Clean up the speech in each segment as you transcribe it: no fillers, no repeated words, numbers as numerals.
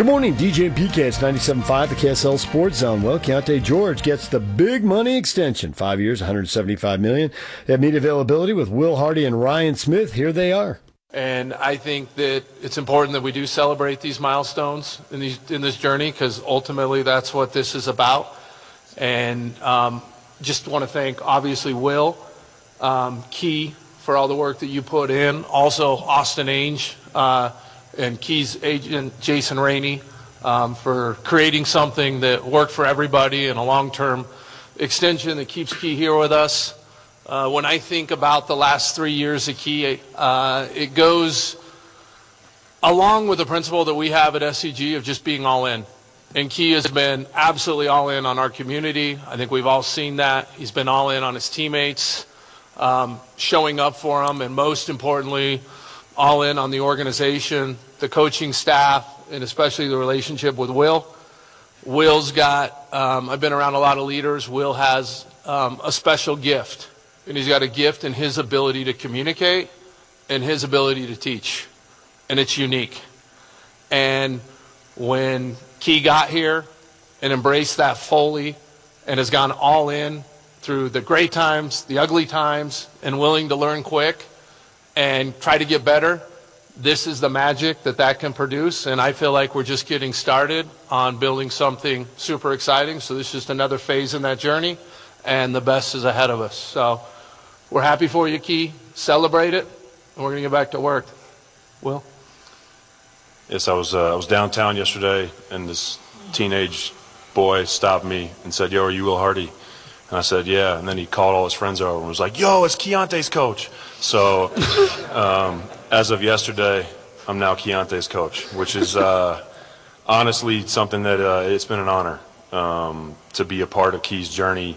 Good morning, DJ and PK. It's 97.5, the KSL Sports Zone. Well, Keontae George gets the big money extension. 5 years, $175 million. They have media availability with Will Hardy and Ryan Smith. Here they are. And I think that it's important that we do celebrate these milestones in this journey, because ultimately that's what this is about. And just want to thank, obviously, Will, Key, for all the work that you put in. Also, Austin Ainge, and Key's agent, Jason Rainey, for creating something that worked for everybody and a long-term extension that keeps Key here with us. When I think about the last 3 years of Key, it goes along with the principle that we have at SCG of just being all in. And Key has been absolutely all in on our community. I think we've all seen that. He's been all in on his teammates, showing up for them, and most importantly, all in on the organization, the coaching staff, and especially the relationship with Will. Will's got, I've been around a lot of leaders. Will has a special gift, and he's got a gift in his ability to communicate and his ability to teach, and it's unique. And when Key got here and embraced that fully and has gone all in through the great times, the ugly times, and willing to learn quick and try to get better, this is the magic that can produce. And I feel like we're just getting started on building something super exciting. So this is just another phase in that journey, and the best is ahead of us. So we're happy for you, Key. Celebrate it, and we're going to get back to work. Will? Yes, I was downtown yesterday, and this teenage boy stopped me and said, "Yo, are you Will Hardy?" And I said, "Yeah." And then he called all his friends over and was like, "Yo, it's Keontae's coach." So as of yesterday, I'm now Keontae's coach, which is honestly something that it's been an honor to be a part of Key's journey.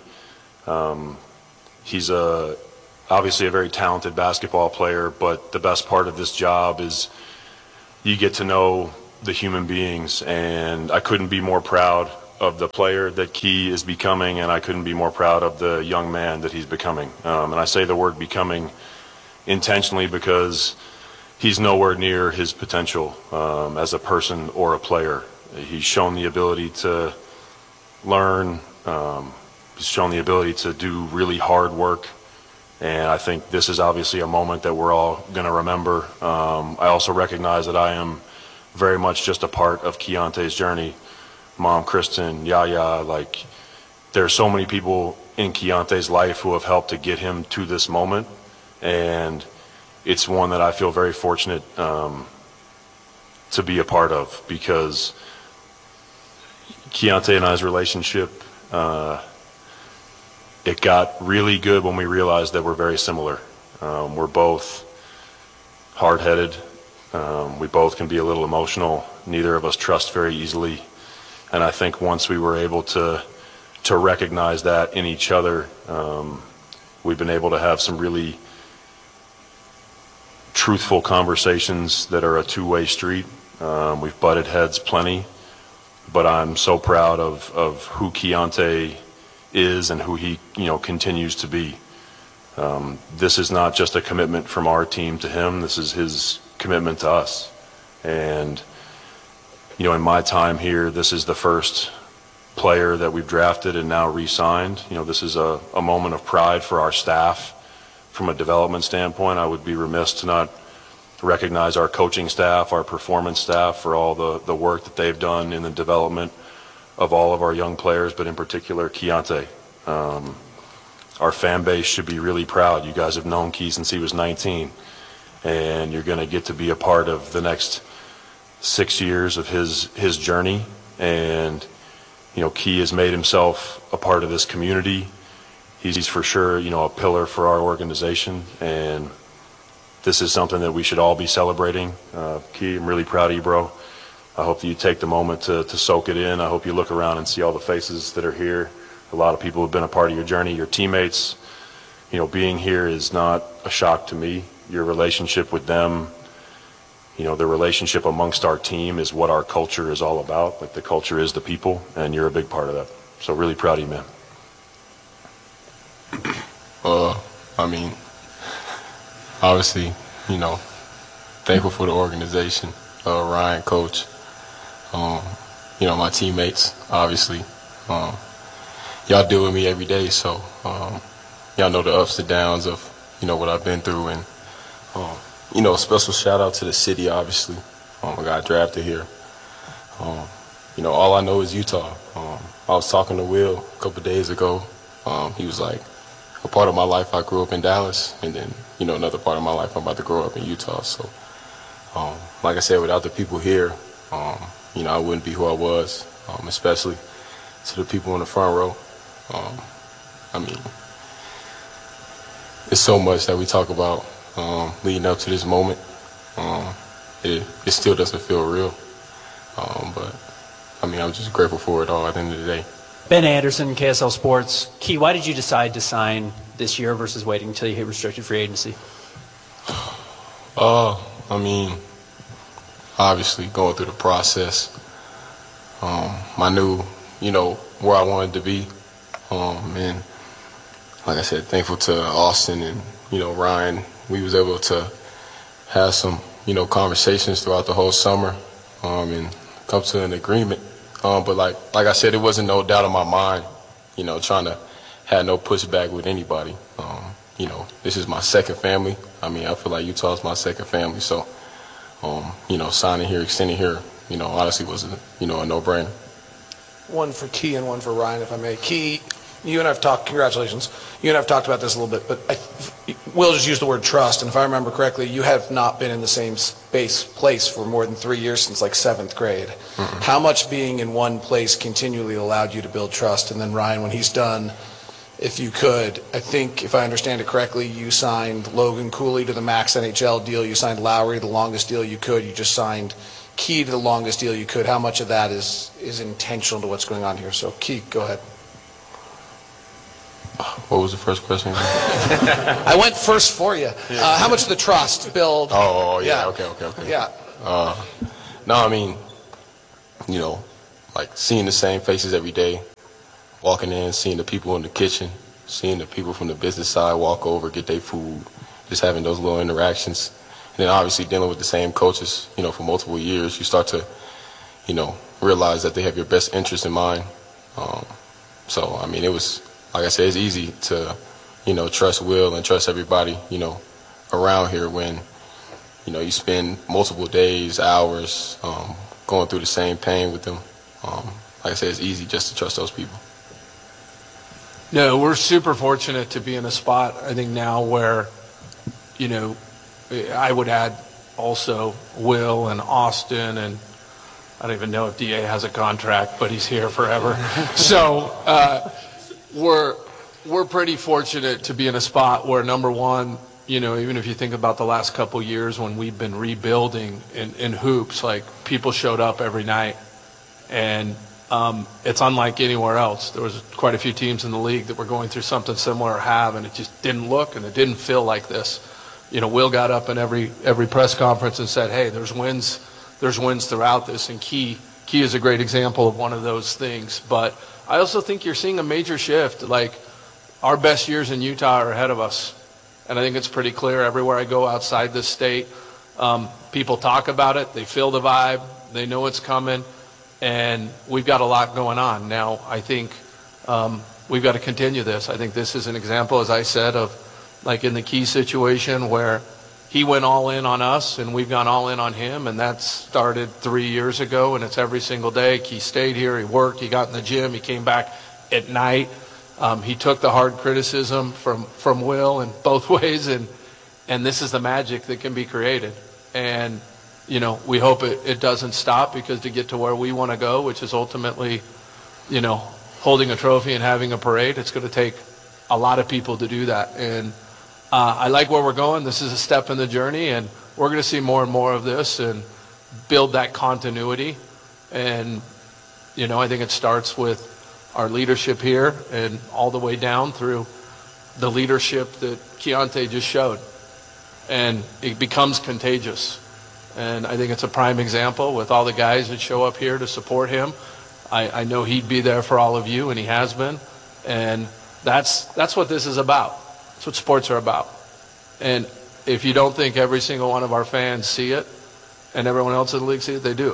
He's obviously a very talented basketball player, but the best part of this job is you get to know the human beings, and I couldn't be more proud of the player that Key is becoming, and I couldn't be more proud of the young man that he's becoming. And I say the word becoming intentionally because he's nowhere near his potential as a person or a player. He's shown the ability to learn. He's shown the ability to do really hard work. And I think this is obviously a moment that we're all going to remember. I also recognize that I am very much just a part of Keontae's journey. Mom, Kristen, Yaya, like, there are so many people in Keontae's life who have helped to get him to this moment. And it's one that I feel very fortunate to be a part of, because Keontae and I's relationship, it got really good when we realized that we're very similar. We're both hard-headed. We both can be a little emotional. Neither of us trust very easily. And I think once we were able to recognize that in each other, we've been able to have some really truthful conversations that are a two-way street. We've butted heads plenty, but I'm so proud of who Keontae is and who he continues to be. This is not just a commitment from our team to him. This is his commitment to us. And in my time here, this is the first player that we've drafted and now re-signed. This is a moment of pride for our staff. From a development standpoint, I would be remiss to not recognize our coaching staff, our performance staff, for all the work that they've done in the development of all of our young players, but in particular Keontae. Our fan base should be really proud. You guys have known Key since he was 19, and you're going to get to be a part of the next 6 years of his journey. And Key has made himself a part of this community. He's for sure a pillar for our organization, and this is something that we should all be celebrating. Key, I'm really proud of you, bro. I hope that you take the moment to soak it in. I hope you look around and see all the faces that are here. A lot of people have been a part of your journey, your teammates. Being here is not a shock to me. Your relationship with them, the relationship amongst our team is what our culture is all about. Like, the culture is the people, and you're a big part of that. So really proud of you, man. Obviously, thankful for the organization, Ryan, coach, My teammates, obviously. Y'all deal with me every day, so y'all know the ups and downs of, what I've been through. And, a special shout out to the city, obviously. I got drafted here. All I know is Utah. I was talking to Will a couple days ago. He was like, a part of my life I grew up in Dallas, and then, another part of my life I'm about to grow up in Utah. So, like I said, without the people here, I wouldn't be who I was, especially to the people in the front row. There's so much that we talk about leading up to this moment. It still doesn't feel real. But I'm just grateful for it all at the end of the day. Ben Anderson, KSL Sports. Key, why did you decide to sign this year versus waiting until you hit restricted free agency? Obviously going through the process, I knew, where I wanted to be. And like I said, thankful to Austin and, Ryan. We was able to have some, conversations throughout the whole summer and come to an agreement. But like I said, it wasn't no doubt in my mind, trying to have no pushback with anybody. This is my second family. I feel like Utah is my second family. So, signing here, extending here, honestly was a no-brainer. One for Key and one for Ryan, if I may. Key, you and I have talked, congratulations. You and I have talked about this a little bit, but Will just used the word trust, and if I remember correctly, you have not been in the same place for more than 3 years since like 7th grade. Mm-hmm. How much being in one place continually allowed you to build trust? And then Ryan, when he's done, if you could, I think, if I understand it correctly, you signed Logan Cooley to the max NHL deal, you signed Lowry the longest deal you could, you just signed Key to the longest deal you could. How much of that is intentional to what's going on here? So, Key, go ahead. What was the first question? I went first for you. How much of the trust build? Oh, yeah. Okay. Yeah. Like seeing the same faces every day, walking in, seeing the people in the kitchen, seeing the people from the business side walk over, get their food, just having those little interactions. And then obviously dealing with the same coaches, for multiple years, you start to, realize that they have your best interest in mind. It was, like I said, it's easy to, trust Will and trust everybody, around here when, you spend multiple days, hours, going through the same pain with them. Like I said, it's easy just to trust those people. No, we're super fortunate to be in a spot, I think, now where, I would add also Will and Austin, and I don't even know if DA has a contract, but he's here forever. So we're pretty fortunate to be in a spot where, number one, even if you think about the last couple years when we've been rebuilding in hoops, like people showed up every night, and it's unlike anywhere else. There was quite a few teams in the league that were going through something similar or have, and it just didn't look and it didn't feel like this. Will got up in every press conference and said, hey, there's wins throughout this, and Key is a great example of one of those things. But I also think you're seeing a major shift. Like, our best years in Utah are ahead of us, and I think it's pretty clear everywhere I go outside this state. People talk about it, they feel the vibe, they know it's coming, and we've got a lot going on. Now, I think we've got to continue this. I think this is an example, as I said, of like in the Key situation where he went all in on us and we've gone all in on him, and that started 3 years ago, and it's every single day. Key stayed here, he worked, he got in the gym, he came back at night. He took the hard criticism from Will in both ways, and this is the magic that can be created. And, we hope it doesn't stop, because to get to where we want to go, which is ultimately, holding a trophy and having a parade, it's going to take a lot of people to do that. And I like where we're going. This is a step in the journey, and we're going to see more and more of this and build that continuity. And, I think it starts with our leadership here and all the way down through the leadership that Keontae just showed. And it becomes contagious. And I think it's a prime example with all the guys that show up here to support him. I know he'd be there for all of you, and he has been. And that's what this is about. That's what sports are about. And if you don't think every single one of our fans see it and everyone else in the league see it, they do.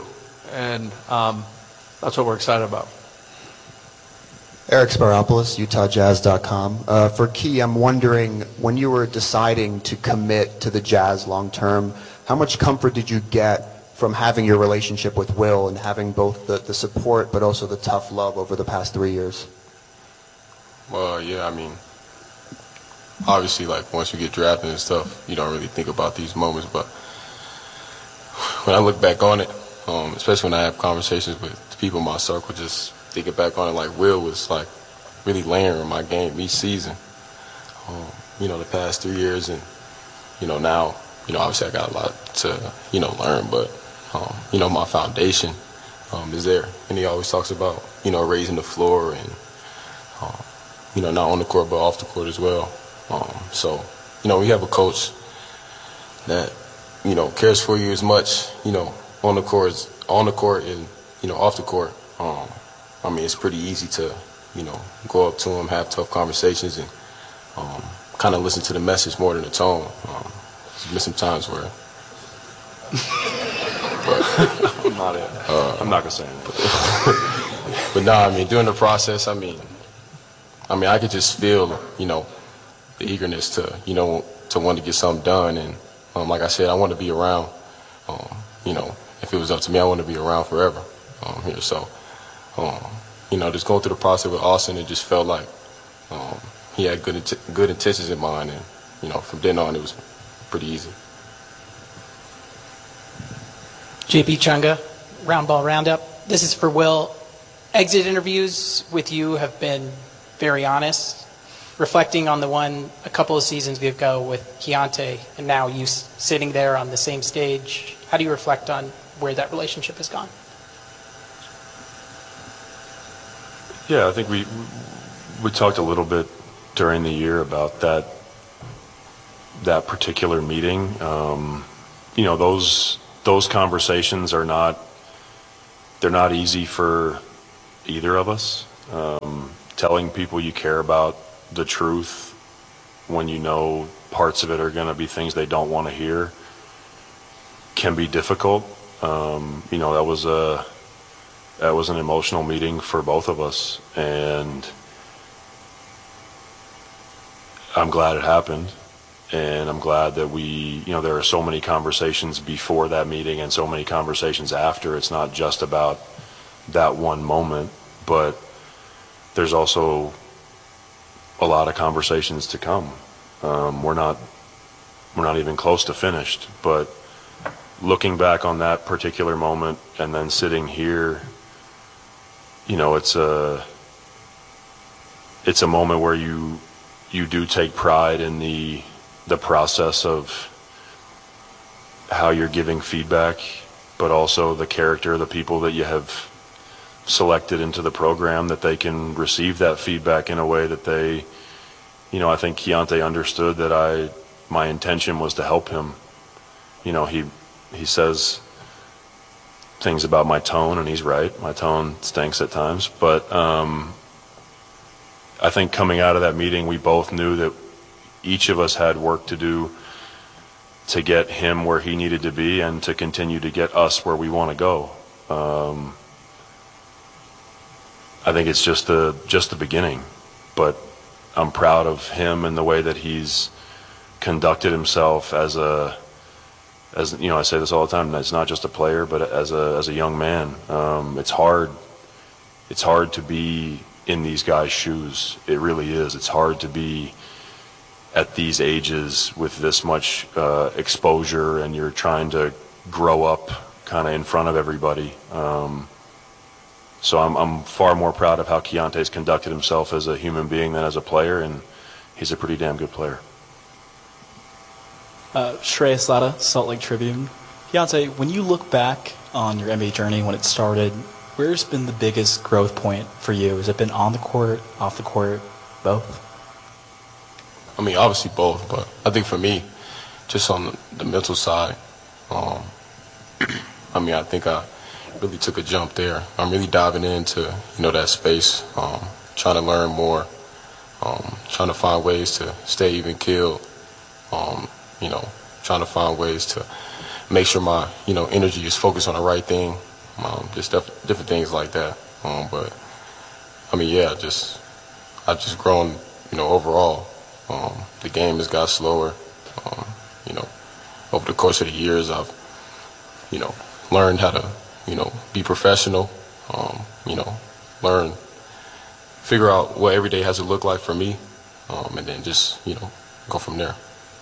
and that's what we're excited about. Eric Sparopoulos, UtahJazz.com. For Key, I'm wondering, when you were deciding to commit to the Jazz long term, how much comfort did you get from having your relationship with Will and having both the support but also the tough love over the past 3 years? Well, yeah, I mean, obviously, like, once you get drafted and stuff, you don't really think about these moments. But when I look back on it, especially when I have conversations with the people in my circle, just thinking back on it, like, Will was, like, really layering my game each season, the past 3 years. And, now, obviously I got a lot to, learn. But, my foundation is there. And he always talks about, raising the floor and, not on the court but off the court as well. So, we have a coach that, cares for you as much, on the court and, off the court. I mean, it's pretty easy to, go up to him, have tough conversations, and kind of listen to the message more than the tone. There's been some times where, I'm not gonna say anything. but no, I mean, during the process, I mean, I could just feel, the eagerness to, to want to get something done, and like I said, I want to be around. If it was up to me, I want to be around forever here. So. Just going through the process with Austin, it just felt like he had good intentions in mind, and from then on, it was pretty easy. JP Chunga, Round Ball Roundup. This is for Will. Exit interviews with you have been very honest, reflecting on the one a couple of seasons ago with Keontae, and now you sitting there on the same stage. How do you reflect on where that relationship has gone? Yeah, I think we talked a little bit during the year about that particular meeting. Those conversations are not easy for either of us. Telling people you care about the truth when you know parts of it are going to be things they don't want to hear can be difficult. That was an emotional meeting for both of us, and I'm glad it happened, and I'm glad that there are so many conversations before that meeting and so many conversations after. It's not just about that one moment, but there's also a lot of conversations to come. We're not even close to finished, but looking back on that particular moment and then sitting here, it's a moment where you do take pride in the process of how you're giving feedback, but also the character of the people that you have selected into the program, that they can receive that feedback in a way that they, I think Keontae understood that my intention was to help him. He says things about my tone, and he's right. My tone stinks at times, but I think coming out of that meeting, we both knew that each of us had work to do to get him where he needed to be and to continue to get us where we want to go. I think it's just the beginning, but I'm proud of him and the way that he's conducted himself as I say this all the time. It's not just a player, but as a young man. It's hard to be in these guys' shoes. It really is. It's hard to be at these ages with this much exposure, and you're trying to grow up kind of in front of everybody. So I'm far more proud of how Keontae's conducted himself as a human being than as a player, and he's a pretty damn good player. Shreyas Latta, Salt Lake Tribune. Keontae, when you look back on your NBA journey when it started, where's been the biggest growth point for you? Has it been on the court, off the court, both? I mean, obviously both, but I think for me, just on the mental side, I think I really took a jump there. I'm really diving into, that space, trying to learn more, trying to find ways to stay even keeled, trying to find ways to make sure my, energy is focused on the right thing, just different things like that. But I mean, yeah, I've just grown, overall. The game has got slower. Over the course of the years, I've, learned how to, be professional. Figure out what every day has to look like for me, and then just, go from there.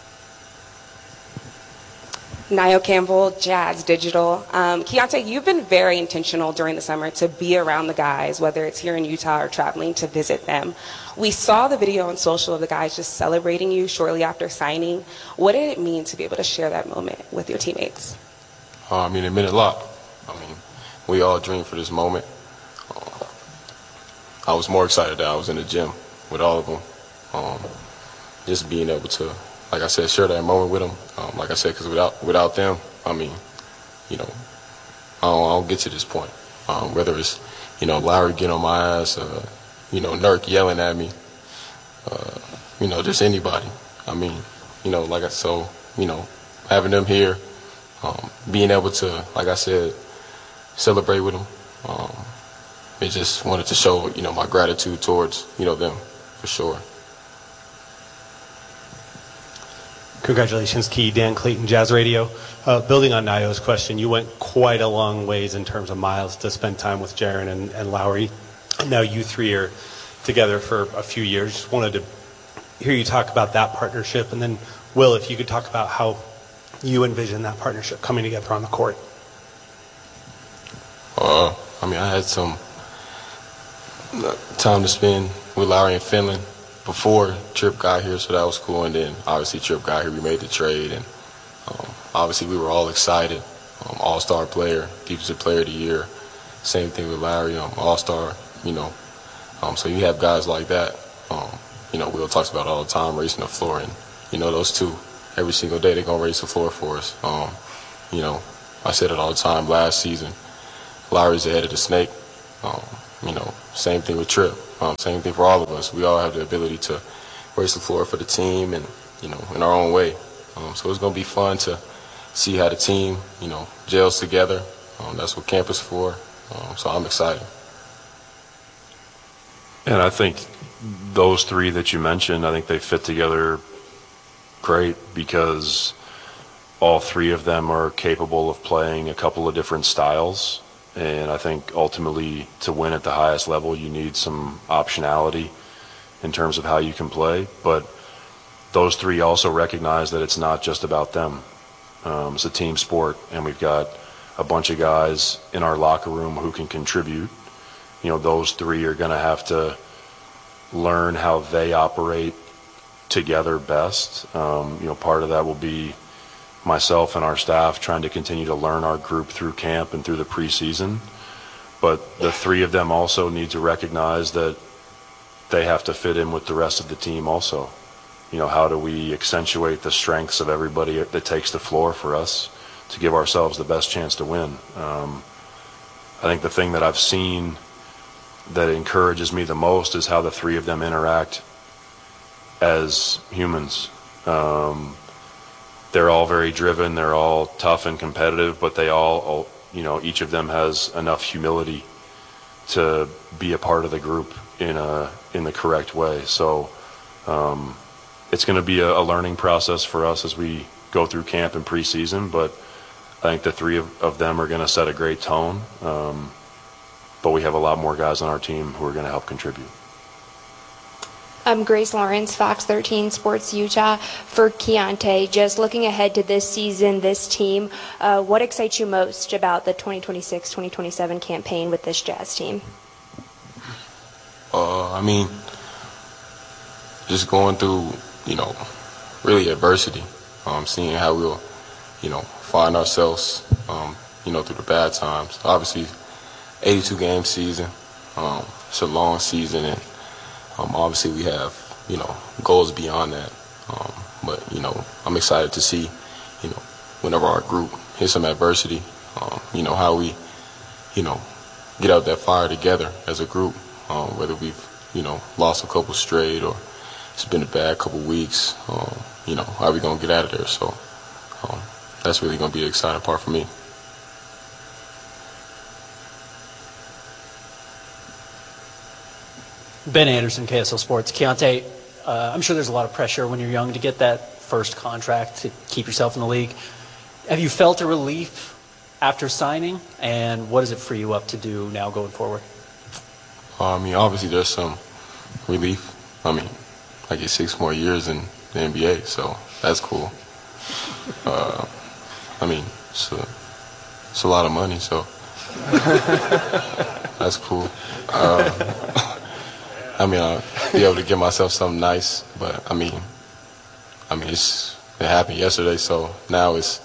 Niall Campbell, Jazz Digital. Keontae, you've been very intentional during the summer to be around the guys, whether it's here in Utah or traveling to visit them. We saw the video on social of the guys just celebrating you shortly after signing. What did it mean to be able to share that moment with your teammates? It meant a lot. We all dreamed for this moment. I was more excited that I was in the gym with all of them. Just being able to, like I said, share that moment with them. Like I said, because without them, I don't get to this point. Whether it's, Lowry getting on my ass, Nurk yelling at me, just anybody. Having them here, being able to, like I said, celebrate with them. It just wanted to show, my gratitude towards, them, for sure. Congratulations, Key. Dan Clayton, Jazz Radio. Building on Nayo's question, you went quite a long ways in terms of miles to spend time with Jaren and Lowry. And now you three are together for a few years. Just wanted to hear you talk about that partnership. And then, Will, if you could talk about how you envision that partnership coming together on the court. I had some time to spend with Lowry in Finland before Tripp got here, so that was cool. And then obviously Tripp got here, we made the trade, and obviously we were all excited. All-star player, defensive player of the year. Same thing with Lowry, all-star, so you have guys like that. Will talks about it all the time, racing the floor, and those two, every single day they're gonna race the floor for us. I said it all the time last season. Lowry's the head of the snake. Same thing with Tripp. Same thing for all of us. We all have the ability to race the floor for the team and, in our own way. So it's going to be fun to see how the team, gels together. That's what camp is for. So I'm excited. And I think those three that you mentioned, I think they fit together great because all three of them are capable of playing a couple of different styles. And I think ultimately to win at the highest level, you need some optionality in terms of how you can play. But those three also recognize that it's not just about them. It's a team sport, and we've got a bunch of guys in our locker room who can contribute. Those three are going to have to learn how they operate together best. Part of that will be myself and our staff trying to continue to learn our group through camp and through the preseason. But the three of them also need to recognize that they have to fit in with the rest of the team also. How do we accentuate the strengths of everybody that takes the floor for us to give ourselves the best chance to win? I think the thing that I've seen that encourages me the most is how the three of them interact as humans. They're all very driven, they're all tough and competitive, but they all, each of them has enough humility to be a part of the group in the correct way. So it's going to be a learning process for us as we go through camp and preseason, but I think the three of them are going to set a great tone. But we have a lot more guys on our team who are going to help contribute. Grace Lawrence, Fox 13 Sports Utah. For Keontae, just looking ahead to this season, this team, what excites you most about the 2026-2027 campaign with this Jazz team? Just going through, really adversity. Seeing how we'll, find ourselves, through the bad times. Obviously, 82-game season. It's a long season, and obviously we have, goals beyond that. But, I'm excited to see, whenever our group hits some adversity, how we, get out that fire together as a group, whether we've, lost a couple straight or it's been a bad couple weeks, how are we going to get out of there? So that's really going to be the exciting part for me. Ben Anderson, KSL Sports. Keontae, I'm sure there's a lot of pressure when you're young to get that first contract to keep yourself in the league. Have you felt a relief after signing, and what is it free you up to do now going forward? I mean, obviously there's some relief. I mean, I get 6 more years in the NBA, so that's cool. I mean, it's a lot of money, so that's cool. I mean, I'll be able to give myself something nice, but I mean, it happened yesterday, so now it's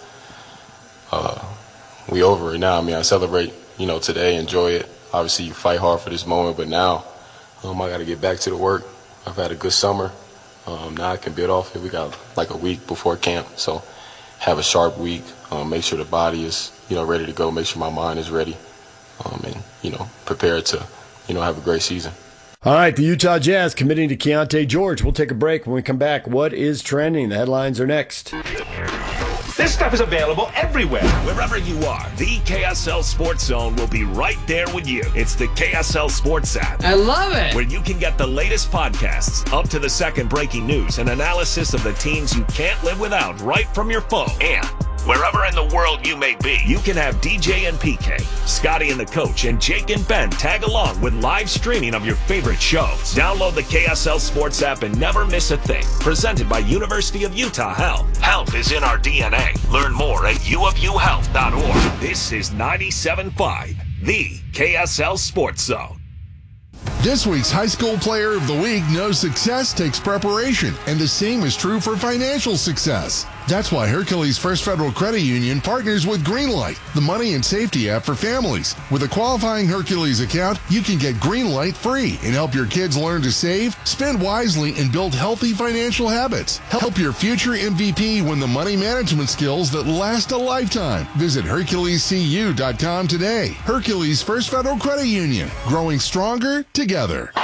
we over it now. I mean, I celebrate, today, enjoy it. Obviously, you fight hard for this moment, but now I got to get back to the work. I've had a good summer. Now I can build off it. We got like a week before camp, so have a sharp week. Make sure the body is, ready to go. Make sure my mind is ready, and prepared to, have a great season. All right, the Utah Jazz committing to Keontae George. We'll take a break. When we come back, what is trending? The headlines are next. This stuff is available everywhere. Wherever you are, the KSL Sports Zone will be right there with you. It's the KSL Sports app. I love it. Where you can get the latest podcasts, up to the second breaking news, and analysis of the teams you can't live without right from your phone. And wherever in the world you may be, you can have DJ and PK, Scotty and the Coach, and Jake and Ben tag along with live streaming of your favorite shows. Download the KSL Sports app and never miss a thing. Presented by University of Utah Health. Health is in our DNA. Learn more at uofuhealth.org. This is 97.5, the KSL Sports Zone. This week's High School Player of the Week knows success takes preparation, and the same is true for financial success. That's why Hercules First Federal Credit Union partners with Greenlight, the money and safety app for families. With a qualifying Hercules account, you can get Greenlight free and help your kids learn to save, spend wisely, and build healthy financial habits. Help your future MVP win the money management skills that last a lifetime. Visit HerculesCU.com today. Hercules First Federal Credit Union, growing stronger together.